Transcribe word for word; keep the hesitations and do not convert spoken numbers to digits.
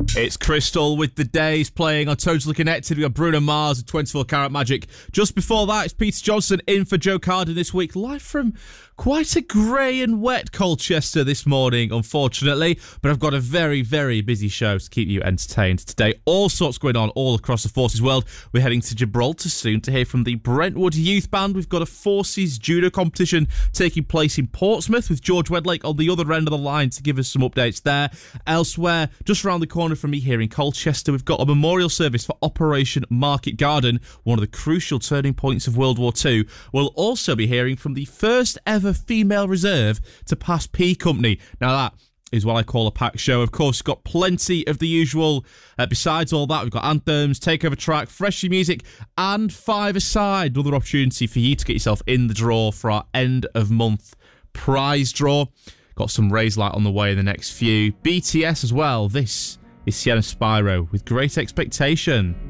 It's Crystal with The Days playing on Totally Connected. We've got Bruno Mars and twenty-four Karat Magic. Just before that, it's Peter Johnson in for Joe Carden this week, live from quite a grey and wet Colchester this morning, unfortunately. But I've got a very, very busy show to keep you entertained today. All sorts going on all across the Forces world. We're heading to Gibraltar soon to hear from the Brentwood Youth Band. We've got a Forces judo competition taking place in Portsmouth with George Wedlake on the other end of the line to give us some updates there. Elsewhere, just around the corner from me here in Colchester, we've got a memorial service for Operation Market Garden, one of the crucial turning points of World War Two. We'll also be hearing from the first ever female reserve to pass P Company. Now that is what I call a packed show. Of course, got plenty of the usual. Uh, besides all that, we've got anthems, takeover track, fresh new music, and five aside. Another opportunity for you to get yourself in the draw for our end of month prize draw. Got some Raise Light on the way in the next few. B T S as well. This is Sienna Spyro with Great Expectation.